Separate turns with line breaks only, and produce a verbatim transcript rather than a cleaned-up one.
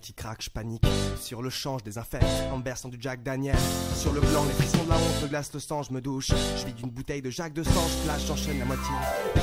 qui craque, je panique. Sur le champ, je désinfecte en me berçant du Jack Daniel. Sur le blanc, les frissons de la honte me glacent le sang, je me douche. Je vide une bouteille de Jacques de sang, je flash, j'enchaîne la moitié.